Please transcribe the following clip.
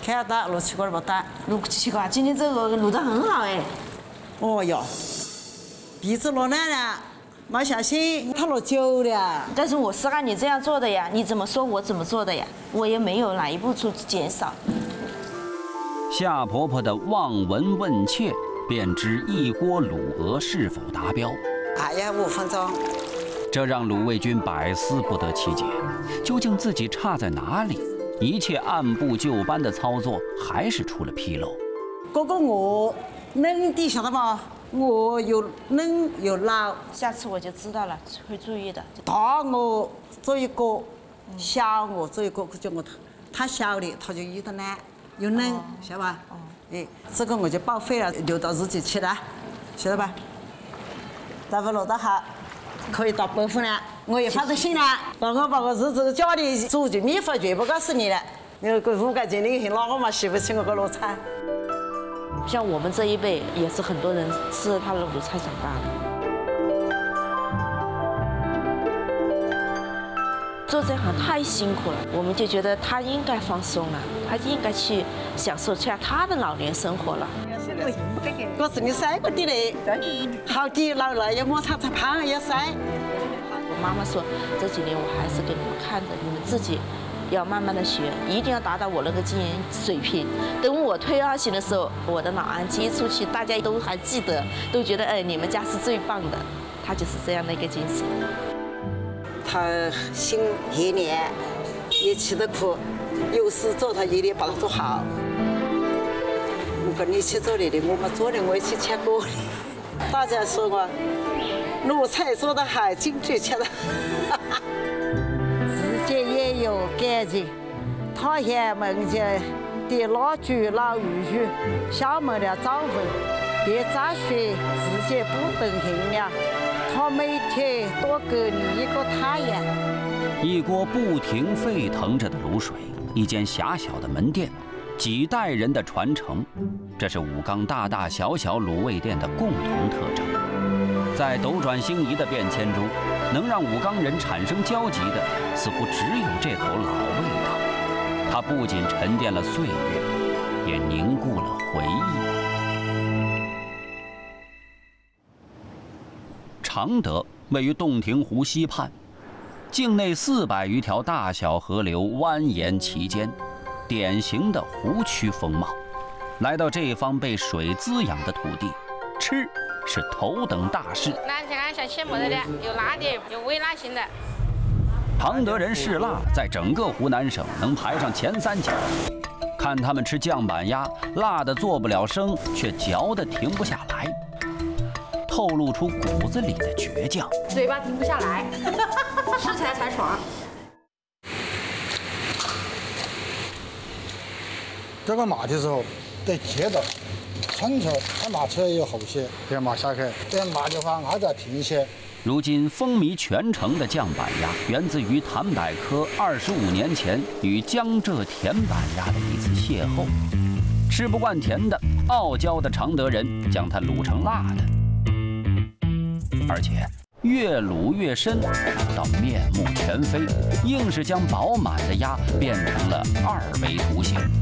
看到6、7个不到。 6、7个，今天这个卤得很好哎。 哦哟，鼻子落烂了，没小心，他落久了。 但是我是按你这样做的呀，你怎么说我怎么做的呀，我也没有哪一步处减少。 夏婆婆的望闻问切，便知一锅卤鹅是否达标。 哎呀，5分钟。 这让鲁卫军百思不得其解，究竟自己差在哪里？一切按部就班的操作，还是出了纰漏。 这个鹅嫩的晓得吗？鹅又嫩又老。 下次我就知道了，会注意的。 大鹅做一个，小鹅做一个，就我太小的，它就有点烂又嫩，晓得吧？哎，这个我就报废了，留到日记去了，晓得吧？待会落得好，可以到北府了。我也发了信了，把我日子家里煮的秘法全部告诉你了。那个5块钱的哪个嘛洗不起我个卤菜？ 像我们这一辈，也是很多人吃他的卤菜长大的。做这行太辛苦了，我们就觉得他应该放松了，他应该去享受下他的老年生活了。 我是你3个的嘞，好的老了要摩擦才胖要晒。 我妈妈说，这几年我还是给你们看着，你们自己要慢慢的学，一定要达到我那个经验水平。等我退2型的时候，我的老安接出去，大家都还记得，都觉得哎，你们家是最棒的。他就是这样的一个精神。 他心很黏，也吃得苦，有事做他一定把它做好。我跟你一起做的，我们做的我一起吃过的。大家说我卤菜做得好，精致吃的。自己也有感情，他乡门前的老猪老鱼，厦门的早饭，别再说自己不等行了。他每天多给你一个太阳。 一锅不停沸腾着的卤水，一间狭小的门店，几代人的传承，这是武冈大大小小卤味店的共同特征。在斗转星移的变迁中，能让武冈人产生交集的，似乎只有这口老味道。它不仅沉淀了岁月，也凝固了回忆。常德位于洞庭湖西畔，境内400余条大小河流蜿蜒其间，典型的湖区风貌。来到这方被水滋养的土地，吃是头等大事。 拿起来小切末的，有辣的，有微辣型的。 常德人嗜辣，在整个湖南省能排上前3甲。看他们吃酱板鸭，辣的做不了声，却嚼得停不下来，透露出骨子里的倔强。 嘴巴停不下来，吃起来才爽。 这个麻的时候得接着趁着它麻出来有后些，别麻下去，这样麻的话还得停些。 如今风靡全城的酱板鸭，源自于谭百科25年前与江浙甜板鸭的一次邂逅。吃不惯甜的，傲娇的常德人将它卤成辣的，而且越卤越深，卤到面目全非，硬是将饱满的鸭变成了2维图形。